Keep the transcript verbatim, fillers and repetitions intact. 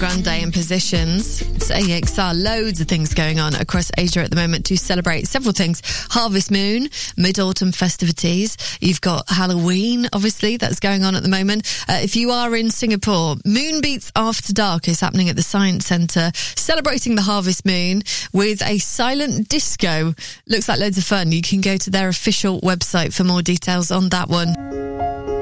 Grande in positions. It's A X R. Loads of things going on across Asia at the moment to celebrate several things. Harvest Moon, Mid-Autumn festivities. You've got Halloween, obviously, that's going on at the moment. Uh, if you are in Singapore, Moonbeats After Dark is happening at the Science Centre, celebrating the Harvest Moon with a silent disco. Looks like loads of fun. You can go to their official website for more details on that one.